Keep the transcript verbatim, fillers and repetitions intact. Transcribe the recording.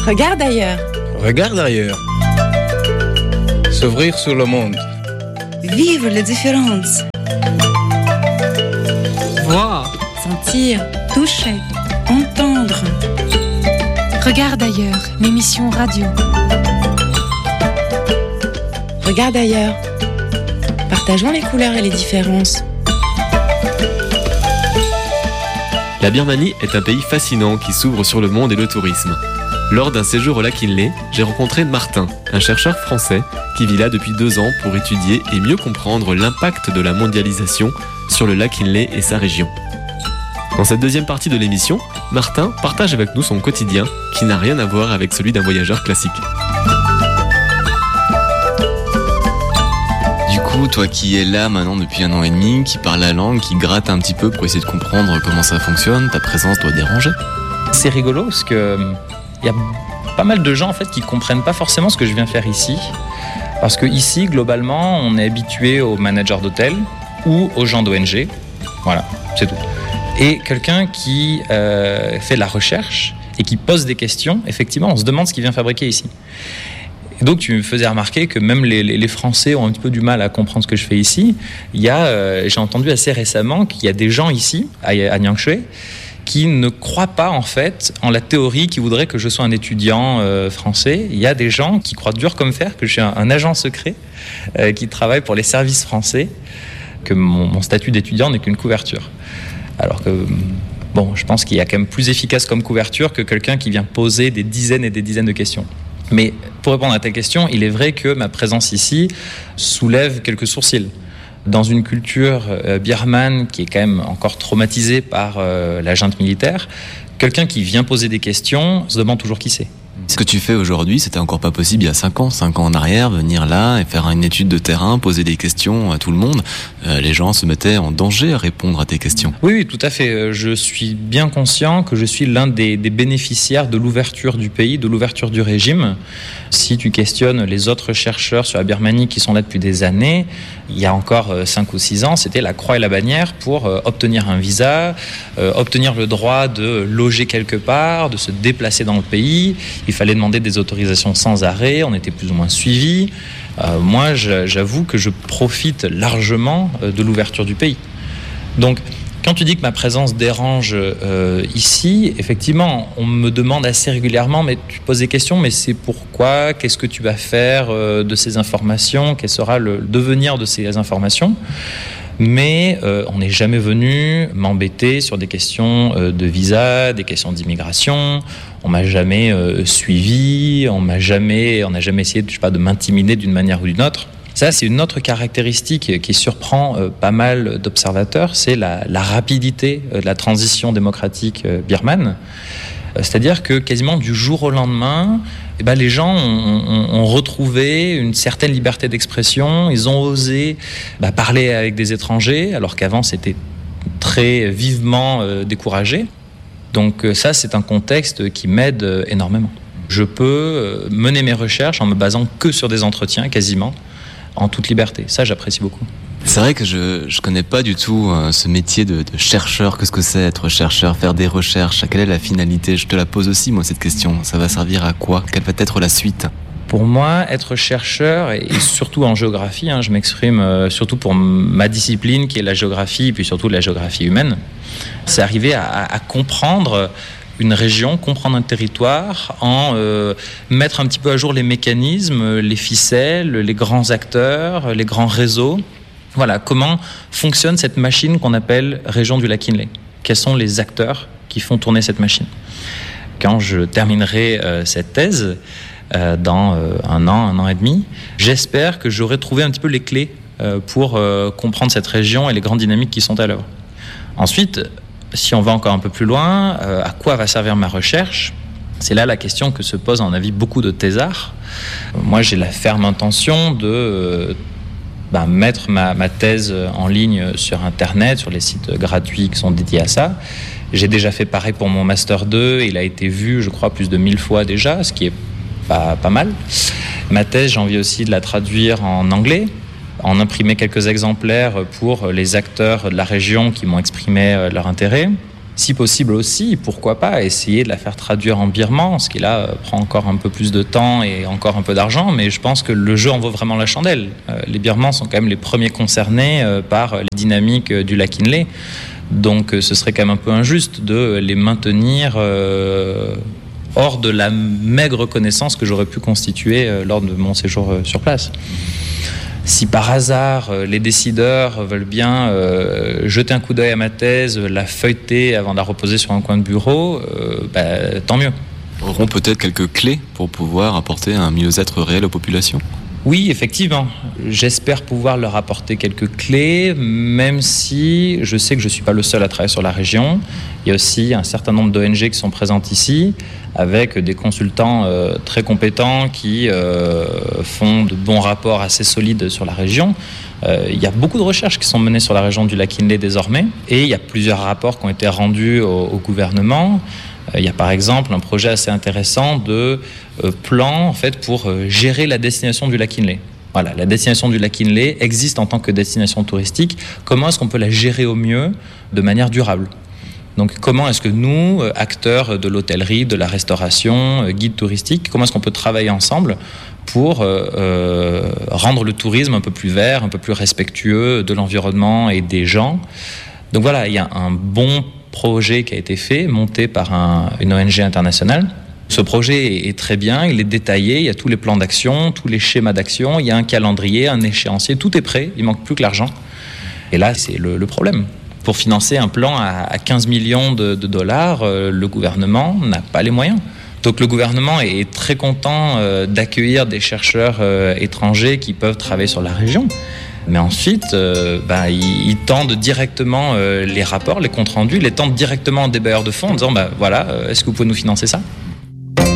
Regarde ailleurs. Regarde ailleurs. S'ouvrir sur le monde. Vivre les différences. Voir. Sentir. Toucher. Entendre. Regarde ailleurs, l'émission radio. Regarde ailleurs. Partageons les couleurs et les différences. La Birmanie est un pays fascinant qui s'ouvre sur le monde et le tourisme. Lors d'un séjour au lac Inle, j'ai rencontré Martin, un chercheur français qui vit là depuis deux ans pour étudier et mieux comprendre l'impact de la mondialisation sur le lac Inle et sa région. Dans cette deuxième partie de l'émission, Martin partage avec nous son quotidien qui n'a rien à voir avec celui d'un voyageur classique. Du coup, toi qui es là maintenant depuis un an et demi, qui parle la langue, qui gratte un petit peu pour essayer de comprendre comment ça fonctionne, ta présence doit déranger. C'est rigolo parce que il y a pas mal de gens en fait qui comprennent pas forcément ce que je viens faire ici, parce que ici globalement on est habitué aux managers d'hôtel ou aux gens d'O N G, voilà, c'est tout. Et quelqu'un qui euh, fait de la recherche et qui pose des questions, effectivement, on se demande ce qu'il vient fabriquer ici. Et donc tu me faisais remarquer que même les, les, les Français ont un petit peu du mal à comprendre ce que je fais ici. Il y a, euh, j'ai entendu assez récemment qu'il y a des gens ici, à, à Nyangshui, qui ne croient pas en fait en la théorie qui voudrait que je sois un étudiant euh, français. Il y a des gens qui croient dur comme fer que je suis un, un agent secret euh, qui travaille pour les services français, que mon, mon statut d'étudiant n'est qu'une couverture. Alors que, bon, je pense qu'il y a quand même plus efficace comme couverture que quelqu'un qui vient poser des dizaines et des dizaines de questions. Mais pour répondre à ta question, il est vrai que ma présence ici soulève quelques sourcils. Dans une culture euh, birmane qui est quand même encore traumatisée par euh, la junte militaire, quelqu'un qui vient poser des questions se demande toujours qui c'est. Ce que tu fais aujourd'hui, c'était encore pas possible il y a cinq ans, cinq ans en arrière, venir là et faire une étude de terrain, poser des questions à tout le monde. Euh, les gens se mettaient en danger à répondre à tes questions. Oui, oui, tout à fait. Je suis bien conscient que je suis l'un des, des bénéficiaires de l'ouverture du pays, de l'ouverture du régime. Si tu questionnes les autres chercheurs sur la Birmanie qui sont là depuis des années, il y a encore cinq ou six ans, c'était la croix et la bannière pour euh, obtenir un visa, euh, obtenir le droit de loger quelque part, de se déplacer dans le pays. Il fallait demander des autorisations sans arrêt, on était plus ou moins suivis. Euh, moi, j'avoue que je profite largement de l'ouverture du pays. Donc, quand tu dis que ma présence dérange euh, ici, effectivement, on me demande assez régulièrement, mais tu poses des questions, mais c'est pourquoi, qu'est-ce que tu vas faire euh, de ces informations, quel sera le devenir de ces informations ? Mais euh, on n'est jamais venu m'embêter sur des questions euh, de visa, des questions d'immigration. On m'a jamais euh, suivi, on m'a jamais, on n'a jamais essayé, de, je sais pas, de m'intimider d'une manière ou d'une autre. Ça, c'est une autre caractéristique qui surprend euh, pas mal d'observateurs, c'est la, la rapidité de la transition démocratique euh, birmane. Euh, c'est-à-dire que quasiment du jour au lendemain, eh ben, les gens ont, ont, ont retrouvé une certaine liberté d'expression, ils ont osé bah, parler avec des étrangers, alors qu'avant c'était très vivement euh, découragé. Donc euh, ça, c'est un contexte qui m'aide euh, énormément. Je peux euh, mener mes recherches en me basant que sur des entretiens, quasiment, en toute liberté. Ça, j'apprécie beaucoup. C'est vrai que je je connais pas du tout euh, ce métier de, de chercheur. Qu'est-ce que c'est être chercheur, faire des recherches? Quelle est la finalité? Je te la pose aussi, moi, cette question. Ça va servir à quoi? Quelle va être la suite? Pour moi, être chercheur, et surtout en géographie, hein, je m'exprime euh, surtout pour ma discipline qui est la géographie, et puis surtout la géographie humaine, c'est arriver à, à comprendre une région, comprendre un territoire, en euh, mettre un petit peu à jour les mécanismes, les ficelles, les grands acteurs, les grands réseaux. Voilà, comment fonctionne cette machine qu'on appelle région du lac Inle. Quels sont les acteurs qui font tourner cette machine? Quand je terminerai euh, cette thèse, euh, dans euh, un an, un an et demi, j'espère que j'aurai trouvé un petit peu les clés euh, pour euh, comprendre cette région et les grandes dynamiques qui sont à l'œuvre. Ensuite, si on va encore un peu plus loin, euh, à quoi va servir ma recherche? C'est là la question que se posent, à mon avis, beaucoup de thésards. Moi, j'ai la ferme intention de euh, bah, mettre ma, ma thèse en ligne sur Internet, sur les sites gratuits qui sont dédiés à ça. J'ai déjà fait pareil pour mon Master deux. Il a été vu, je crois, plus de mille fois déjà, ce qui est pas, pas mal. Ma thèse, j'ai envie aussi de la traduire en anglais, en imprimer quelques exemplaires pour les acteurs de la région qui m'ont exprimé leur intérêt. Si possible aussi, pourquoi pas essayer de la faire traduire en birman, ce qui là prend encore un peu plus de temps et encore un peu d'argent, mais je pense que le jeu en vaut vraiment la chandelle. Euh, les birmans sont quand même les premiers concernés euh, par les dynamiques euh, du lac Inle, donc euh, ce serait quand même un peu injuste de les maintenir euh, hors de la maigre connaissance que j'aurais pu constituer euh, lors de mon séjour euh, sur place. Si par hasard les décideurs veulent bien euh, jeter un coup d'œil à ma thèse, la feuilleter avant de la reposer sur un coin de bureau, euh, bah, tant mieux. Auront peut-être quelques clés pour pouvoir apporter un mieux-être réel aux populations ? Oui, effectivement. J'espère pouvoir leur apporter quelques clés, même si je sais que je ne suis pas le seul à travailler sur la région. Il y a aussi un certain nombre d'O N G qui sont présentes ici, avec des consultants euh, très compétents qui euh, font de bons rapports assez solides sur la région. Euh, il y a beaucoup de recherches qui sont menées sur la région du lac Inle désormais, et il y a plusieurs rapports qui ont été rendus au, au gouvernement. Il y a par exemple un projet assez intéressant de euh, plan en fait, pour euh, gérer la destination du lac Inle. Voilà, la destination du lac Inle existe en tant que destination touristique. Comment est-ce qu'on peut la gérer au mieux de manière durable ? Donc comment est-ce que nous, euh, acteurs de l'hôtellerie, de la restauration, euh, guides touristiques, comment est-ce qu'on peut travailler ensemble pour euh, euh, rendre le tourisme un peu plus vert, un peu plus respectueux de l'environnement et des gens ? Donc voilà, il y a un bon projet qui a été fait, monté par un, une O N G internationale. Ce projet est, est très bien, il est détaillé, il y a tous les plans d'action, tous les schémas d'action, il y a un calendrier, un échéancier, tout est prêt, il manque plus que l'argent. Et là, c'est le, le problème. Pour financer un plan à, à quinze millions de, de dollars, euh, le gouvernement n'a pas les moyens. Donc le gouvernement est très content euh, d'accueillir des chercheurs euh, étrangers qui peuvent travailler sur la région. Mais ensuite, euh, bah, ils, ils tendent directement euh, les rapports, les comptes rendus, ils les tendent directement aux des bailleurs de fonds en disant bah, voilà, euh, est-ce que vous pouvez nous financer ça ?